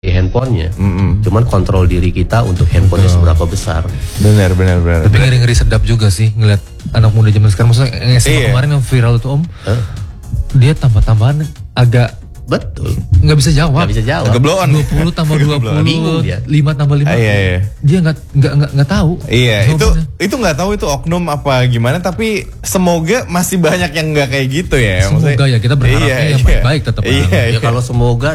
handphonenya, cuman kontrol diri kita untuk handphonenya seberapa besar. Benar. Tapi ngeri sedap juga sih ngeliat anak muda zaman sekarang. Maksudnya kemarin yang viral itu Om, dia tambah-tambahan agak betul, nggak bisa jawab. Agak blow on. 20 tambah 20, bingung dia. 5 tambah 5. Iya. Dia nggak tahu. Iya, itu nggak tahu itu oknum apa gimana, tapi semoga masih banyak yang nggak kayak gitu ya. Semoga ya, kita berharapnya yang baik-baik tetap. Ya kalau semoga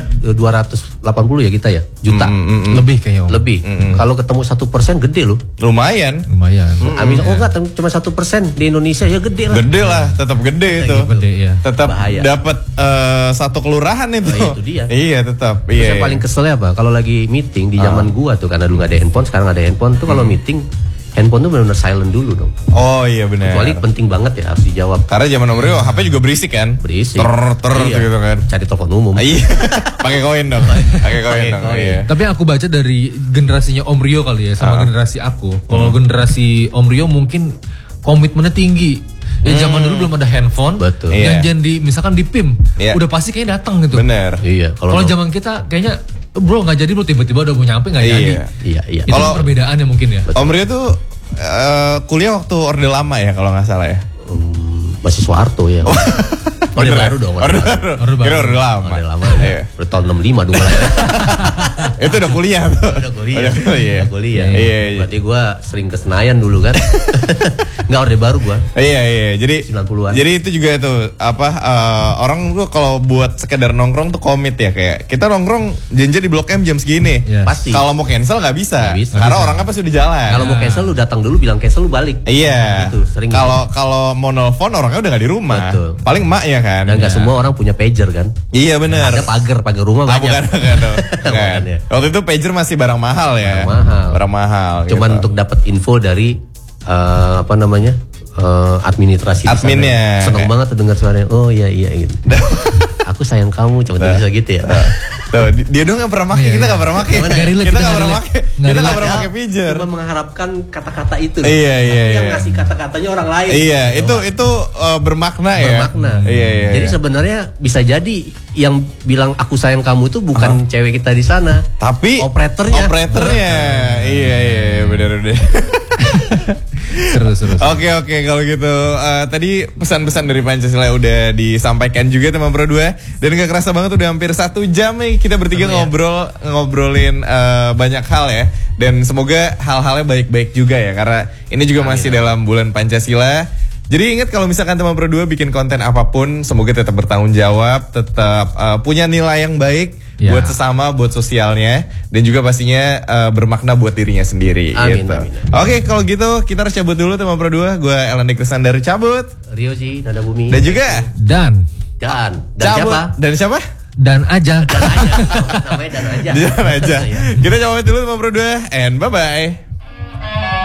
280 ya kita ya juta. Lebih kayaknya Om. Lebih. Kalau ketemu 1% gede loh. Lumayan. Amin. Enggak, cuma 1% di Indonesia ya gede lah. Gede lah, tetap gede itu. Gede ya. Tetap dapat satu kelurahan itu. Itu dia. Iya, tetap. Yang paling keselnya apa? Kalau lagi meeting di zaman gua tuh, karena dulu nggak ada handphone, sekarang ada handphone tuh kalau meeting handphone tuh benar-benar silent dulu dong. Oh iya benar. Kecuali penting banget ya harus dijawab. Karena zaman Om Rio HP juga berisik kan? Berisik. Gitu kan. Cari telepon umum. Iya. Pakai koin dong. Pakai koin dong. Iya. Tapi aku baca dari generasinya Om Rio kali ya sama generasi aku. Kalau generasi Om Rio mungkin komitmennya tinggi. Ya zaman dulu belum ada handphone. Betul. Janjian misalkan di PIM, udah pasti kayaknya datang gitu. Bener. Iya. Kalau zaman kita kayaknya bro nggak jadi, bro tiba-tiba udah mau nyampe nggak jadi. Iya. Itu perbedaannya mungkin ya. Om Rio tuh kuliah waktu Orde Lama ya kalau nggak salah ya. Masih Soeharto ya. Orde baru dong. Kira Orde Lama. Orde Lama. Udah tahun 65 dong lah. Itu udah kuliah tuh. Udah kuliah. Iya. Berarti gue sering ke Senayan dulu kan. Nggak Orde Baru gue. Iya. Jadi 90-an. Jadi itu juga tuh orang tuh kalau buat sekedar nongkrong tuh komit ya, kayak kita nongkrong janji di Blok M jam segini. Pasti. Kalau mau cancel nggak bisa. Karena orangnya pasti udah jalan. Kalau mau cancel lu datang dulu bilang cancel lu balik. Iya. Gitu, sering. Kalau mau nelfon orangnya udah nggak di rumah. Betul. Paling emak ya kan. Dan nggak semua orang punya pager kan. Iya benar. Ada pagar rumah banyak. Bukan. Waktu itu pager masih barang mahal ya. Barang mahal. Cuman untuk dapat info dari administrasi adminnya. Seneng banget tuh dengar suaranya. Oh iya gitu. Aku sayang kamu, coba bisa gitu ya. Tuh, dia dong yang pernah pakai, kita nggak pernah pakai. Kita nggak pernah pakai. Kita nggak pernah pakai pager. Cuma mengharapkan kata-kata itu. Iya. Yang ngasih kata-katanya orang lain. Iya, itu bermakna ya. Bermakna. Iya. Jadi sebenarnya bisa jadi yang bilang aku sayang kamu itu bukan cewek kita di sana, tapi operatornya. Iya, benar. Seru. Oke, kalau gitu tadi pesan-pesan dari Pancasila udah disampaikan juga teman Pro 2, dan gak kerasa banget udah hampir 1 jam nih kita bertiga ngobrolin banyak hal ya, dan semoga hal-halnya baik-baik juga ya, karena ini juga masih dalam bulan Pancasila. Jadi ingat kalau misalkan teman Pro 2 bikin konten apapun, semoga tetap bertanggung jawab, tetap punya nilai yang baik buat sesama, buat sosialnya, dan juga pastinya bermakna buat dirinya sendiri. Amin. Oke, kalau gitu kita harus cabut dulu teman Pro 2. Gue Elandi Krisandar cabut. Rioji Nada Bumi. Dan juga Dan siapa? Dan siapa? Dan aja. Namanya Dan aja. Kita cabut dulu teman Pro 2 and bye-bye.